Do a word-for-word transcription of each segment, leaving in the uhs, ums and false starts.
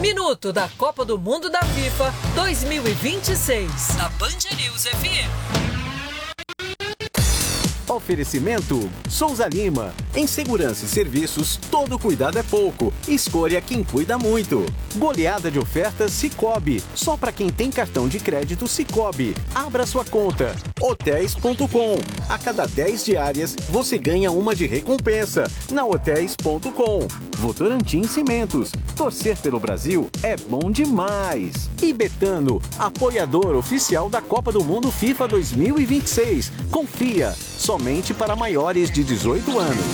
Minuto da Copa do Mundo da FIFA dois mil e vinte e seis. Na Band News F M. Oferecimento Souza Lima. Em segurança e serviços, todo cuidado é pouco. Escolha quem cuida muito. Goleada de ofertas Sicoob. Só para quem tem cartão de crédito Sicoob. Abra sua conta. hotéis ponto com. A cada dez diárias, você ganha uma de recompensa. Na hotéis ponto com. Votorantim Cimentos. Torcer pelo Brasil é bom demais. E Betano, apoiador oficial da Copa do Mundo FIFA dois mil e vinte e seis. Confia. Somente para maiores de dezoito anos.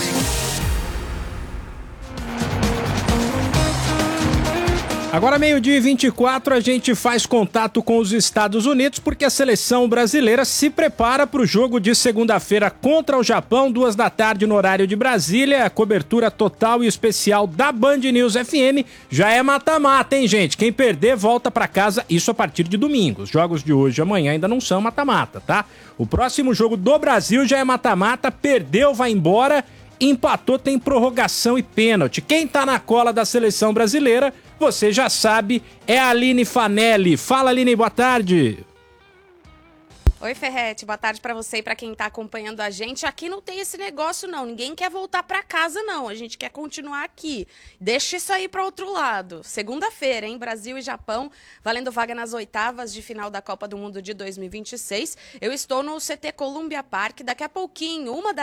Agora, meio-dia e vinte e quatro, a gente faz contato com os Estados Unidos porque a seleção brasileira se prepara para o jogo de segunda-feira contra o Japão, duas da tarde no horário de Brasília. A cobertura total e especial da Band News F M já é mata-mata, hein, gente? Quem perder volta para casa, isso a partir de domingo. Os jogos de hoje e amanhã ainda não são mata-mata, tá? O próximo jogo do Brasil já é mata-mata, perdeu, vai embora, empatou, tem prorrogação e pênalti. Quem tá na cola da seleção brasileira, você já sabe, é a Aline Fanelli. Fala, Aline, boa tarde. Oi, Ferrete, boa tarde pra você e pra quem tá acompanhando a gente. Aqui não tem esse negócio, não. Ninguém quer voltar pra casa, não. A gente quer continuar aqui. Deixa isso aí pra outro lado. Segunda-feira, hein? Brasil e Japão, valendo vaga nas oitavas de final da Copa do Mundo de dois mil e vinte e seis. Eu estou no C T Columbia Park. Daqui a pouquinho, uma da